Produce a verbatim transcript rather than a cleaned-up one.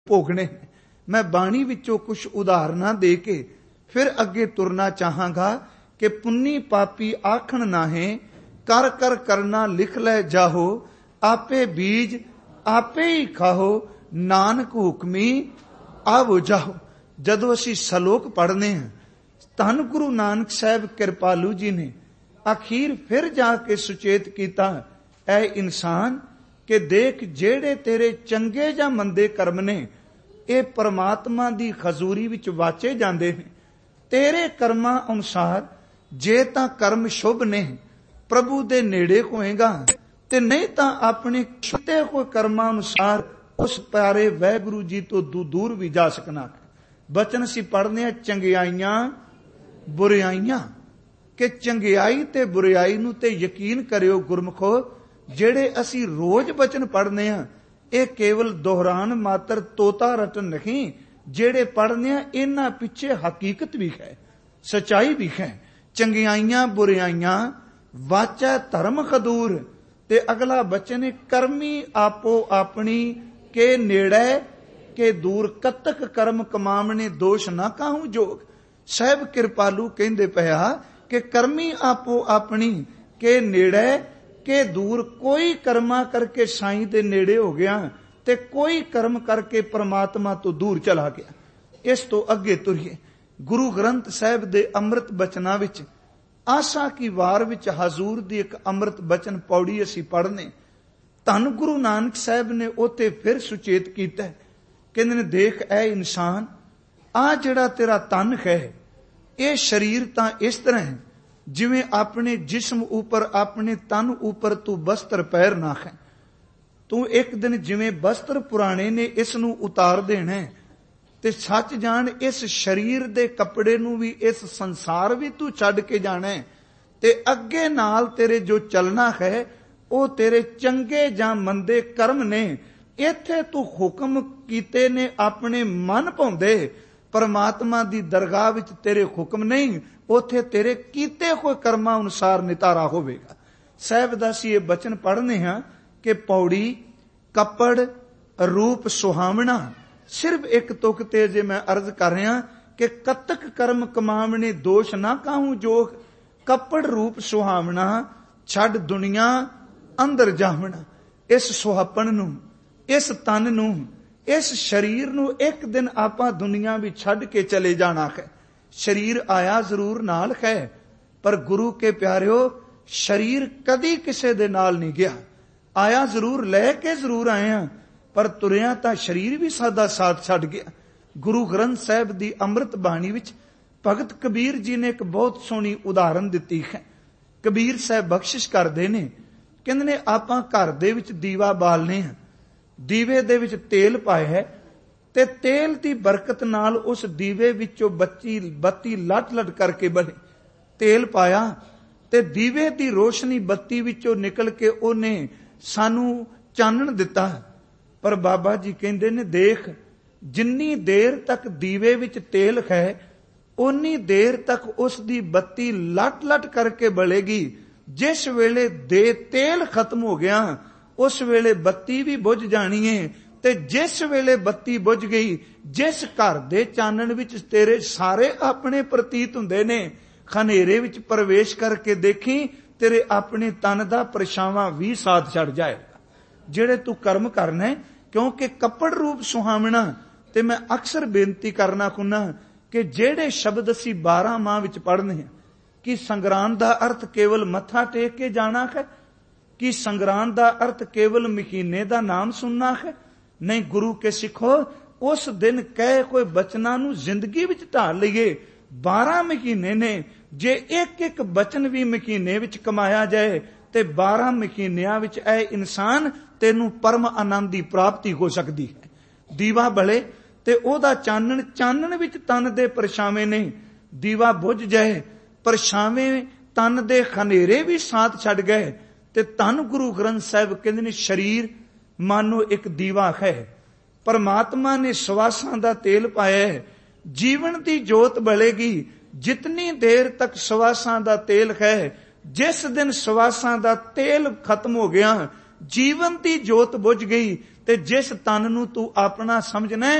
ਭੋਗਣੇ। मैं बाणी विचों कुछ उदाहरणां दे के फिर अगे तुरना चाहांगा कि पुन्नी पापी आखण नाहे, कर कर करना लिख लै जाहो, आपे बीज आपे ही खाहो, नानक हुक्मी आवो जाहो। जदों असीं सलोक पढ़ने हैं, धन गुरु नानक साहब कृपालू जी ने अखीर फिर जाके सुचेत कीता, ऐ इंसान कि देख जेड़े तेरे चंगे जां मंदे कर्म ने ਇਹ परमात्मा दी खजूरी विच वाचे जांदे ने। तेरे कर्मां अनुसार जे तां कर्म शुभ ने प्रभु दे नेड़े होएगा, ते नहीं तां अपने किते होए कर्मां अनुसार उस प्यारे वाहिगुरू जी तो दूर भी जा सकना। बचन सी पढ़ने चंगियाइयां बुरियाइयां, कि चंगियाई ते बुरियाई नूं ते यकीन करियो गुरमुखो, जेड़े असी रोज बचन पढ़ने हैं ਇਹ ਕੇਵਲ दोहरान मात्र तोता रटन नहीं, जेड़े पढ़ने इन्हां पिछे हकीकत भी है, सच्चाई भी है। चंगियाइयां बुरियाइयां वाचा धर्म खदूर, ते अगला बचन है कर्मी आपो अपनी के नेड़े के दूर, कतक कर्म कमावने दोष ना काहू जोग। साहब कृपालू कहंदे पिया कि कर्मी आपो अपनी के नेड़े के दूर, कोई कर्मा करके साईं दे नेड़े हो गया ते कोई कर्म करके परमात्मा तो दूर चला गया। इस तो अगे तुरिए गुरु ग्रंथ साहिब दे अमृत बचना विच आशा की वार विच हजूर दी एक अमृत बचन पौड़ी असी पढ़ने। धन गुरु नानक साहब ने उते फिर सुचेत कीता, कहंदे ने देख ऐ इंसान, आ जिहड़ा तेरा तन है, ये शरीर तां इस तरह है जिवें अपने जिस्म उपर अपने तन उपर तू वस्त्र पैर ना है। तू एक दिन जिवें वस्त्र पुराने ने इस नूं उतार देना है, ते सच जान इस शरीर दे कपड़े नूं भी इस संसार भी तू छड्ड के जाना है, ते अगे नाल तेरे जो चलना है वो तेरे चंगे जां मंदे कर्म ने। इत्थे तू हुक्म कीते ने अपने मन भाउंदे, परमात्मा दी दरगाह विच तेरे हुक्म नहीं, उथे तेरे कीते हुए कर्मां अनुसार नितारा होवेगा। साहब दा सी ये बचन पढ़ने हां कि पौड़ी कपड़ रूप सुहावना। सिर्फ एक तुक ते जे मैं अर्ज कर रहा कि कतक कर्म कमावने दोष ना काहू जोग, कपड़ रूप सुहावना छड़ दुनिया अंदर जावना। इस सुहापन नूं, इस तन नूं, इस शरीर नूं एक दिन आपां दुनिया भी छड़ के चले जाना है। शरीर आया जरूर नाल है, पर गुरु के प्यारिओ शरीर कदी किसे दे नाल नहीं गया। आया जरूर लैके जरूर आए हैं, पर तुरिया तां शरीर भी सादा साथ छड़ गया। गुरु ग्रंथ साहिब दी अमृत बाणी विच भगत कबीर जी ने एक बहुत सोहनी उदाहरण दिती है। कबीर साहब बख्शिश करदे ने, कहंदे ने आपां घर दे विच दीवा बालने हैं, दीवे दे विच तेल पाया है, ते तेल दी बरकत नाल उस दीवे विचों बच्ची बत्ती लट लट करके बने। तेल पाया ते दीवे दी रोशनी बत्ती विचों निकल के ओने सानू चानण दिता। पर बाबा जी कहंदे ने देख, जिन्नी देर तक दीवे विच तेल है उन्नी देर तक उस दी बत्ती लट लट करके बलेगी। जिस वेले दे तेल खत्म हो गया उस वेले बत्ती भी बुझ जानी है, ते जिस वेले बत्ती बुझ गई, जिस घर दे चानण विच तेरे सारे अपने प्रतीत हुंदे ने, खनेरे विच प्रवेश करके देखी तेरे अपने तन दा परछावां भी साथ छड़ जाएगा। जेड़े तू कर्म करना है, क्योंकि कपड़ रूप सुहावना। ते मैं अक्सर बेनती करना कुन्ना कि जेड़े शब्द असी बारह माह विच पढ़ने हैं, कि संगरांद दा अर्थ केवल मत्था टेक के जाना है, कि संगरांद दा अर्थ केवल महीने दा नाम सुनना है? नहीं, गुरु के सिखो उस दिन कहे कोई बचना नू जिंदगी विच ढाल लईए। बारह महीने ने, जे एक एक बचन भी महीने विच कमाया जाए ते बारह महीनिया विच ऐ इंसान तेनू परम आनंद दी प्राप्ति हो सकती है। दीवा बले ते ओदा चानण चानण विच तन दे परछावे ने, दीवा बुझ जाए परछावे तन दे खनेरे भी साथ छड़ गए। ते धन गुरु ग्रंथ साहिब कहंदे ने शरीर मानो एक दीवा है, परमात्मा ने सवासां दा तेल पाया है, जीवन दी जोत बलेगी जितनी देर तक सवासां दा तेल है। जिस दिन सवासां दा तेल खत्म हो गया, जीवन दी जोत बुझ गई, ते जिस तन नू तू अपना समझना है